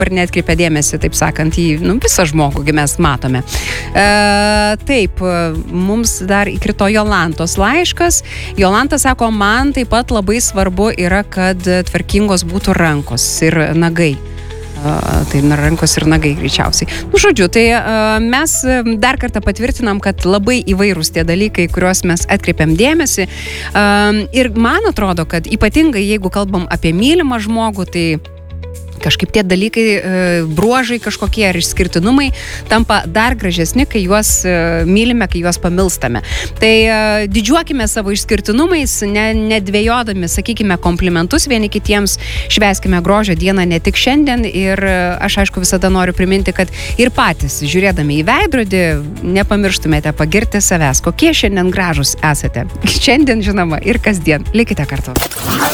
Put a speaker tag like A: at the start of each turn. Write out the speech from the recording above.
A: ar neatkreipia dėmesį, taip sakant, į visą žmogų, mes matome. Taip, mums dar įkrito Jolantos laiškas. Jolanta sako, man taip pat labai svarbu yra, kad tvarkingos būtų rankos ir nagai. Tai rankos ir nagai greičiausiai. Žodžiu, tai mes dar kartą patvirtinam, kad labai įvairūs tie dalykai, kuriuos mes atkreipiam dėmesį. Ir man atrodo, kad ypatingai jeigu kalbam apie mylimą žmogų, tai kažkaip tie dalykai, bruožai kažkokie ar išskirtinumai tampa dar gražesni, kai juos mylime, kai juos pamilstame. Tai didžiuokime savo išskirtinumais, nedvėjodami, sakykime, komplimentus vieni kitiems, švęskime grožio dieną ne tik šiandien ir aš aišku visada noriu priminti, kad ir patys, žiūrėdami į veidrodį, nepamirštumėte pagirti savęs, kokie šiandien gražūs esate. Šiandien, žinoma, ir kasdien. Likite kartu.